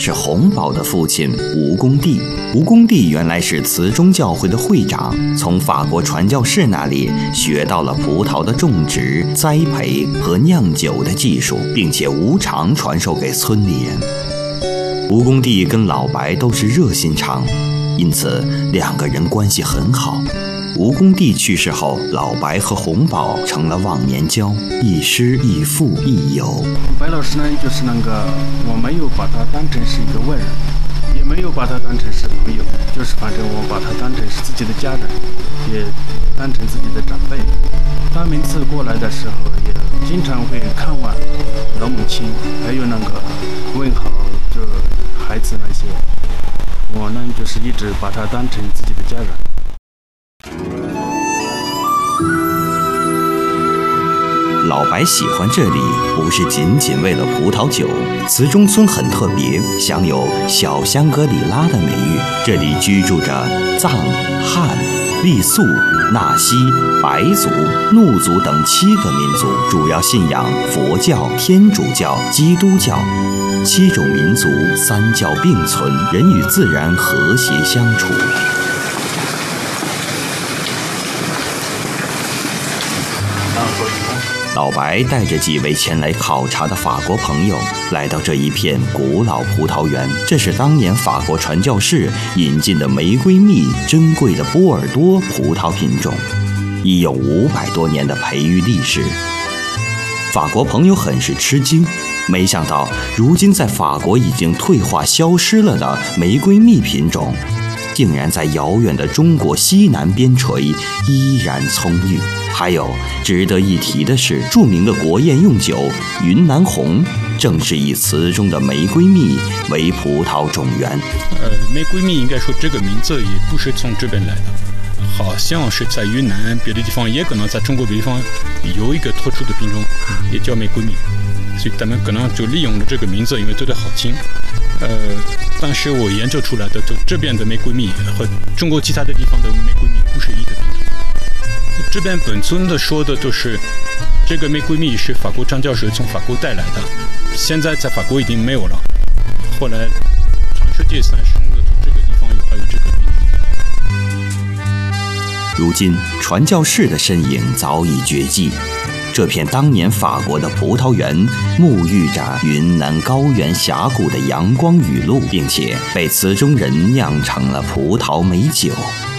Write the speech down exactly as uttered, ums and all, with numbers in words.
是洪宝的父亲吴公弟。吴公弟原来是慈中教会的会长，从法国传教士那里学到了葡萄的种植、栽培和酿酒的技术，并且无偿传授给村里人。吴公弟跟老白都是热心肠，因此两个人关系很好。吴公弟去世后，老白和洪宝成了忘年交，亦师亦父亦友。 白老师呢，就是那个我没有把他当成是一个外人，也没有把他当成是朋友，就是反正我把他当成是自己的家人，也当成自己的长辈。他每次过来的时候，也经常会看望老母亲，还有那个问好就孩子那些。我呢，就是一直把他当成自己的家人。 老白喜欢这里，不是仅仅为了葡萄酒。慈中村很特别，享有小香格里拉的美誉。这里居住着藏、汉、傈僳、纳西、白族、怒族等七个民族，主要信仰佛教、天主教、基督教。七种民族三教并存，人与自然和谐相处。老白带着几位前来考察的法国朋友来到这一片古老葡萄园，这是当年法国传教士引进的玫瑰蜜珍贵的波尔多葡萄品种，已有五百多年的培育历史。法国朋友很是吃惊，没想到如今在法国已经退化消失了的玫瑰蜜品种，竟然在遥远的中国西南边陲依然葱郁。还有值得一提的是，著名的国宴用酒云南红正是以词中的玫瑰蜜为葡萄种源。 呃，玫瑰蜜应该说这个名字也不是从这边来的，好像是在云南别的地方，也可能在中国别的地方有一个特殊的品种也叫玫瑰蜜，所以他们可能就利用了这个名字，因为觉得好听。呃，但是我研究出来的，就这边的玫瑰蜜和中国其他的地方的玫瑰蜜不是一个品种。这边本村的说的都是，这个玫瑰蜜是法国传教士从法国带来的，现在在法国已经没有了。后来全世界散生的这个地方也还有这个品种。 如今传教士的身影早已绝迹，这片当年法国的葡萄园沐浴着云南高原峡谷的阳光雨露，并且被慈中人酿成了葡萄美酒。